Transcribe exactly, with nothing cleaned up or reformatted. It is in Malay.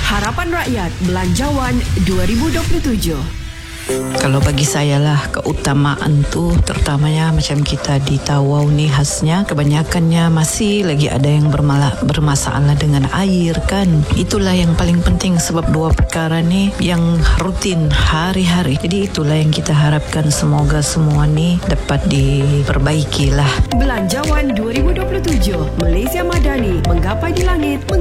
Harapan Rakyat Belanjawan dua ribu dua puluh tujuh. Kalau bagi saya lah, keutamaan tu terutamanya macam kita di Tawau ni khasnya kebanyakannya masih lagi ada yang bermalah, bermasalah dengan air kan. Itulah yang paling penting sebab dua perkara ni yang rutin hari-hari. Jadi itulah yang kita harapkan, semoga semua ni dapat diperbaiki lah. Belanjawan dua ribu dua puluh tujuh, Malaysia Madani menggapai di langit.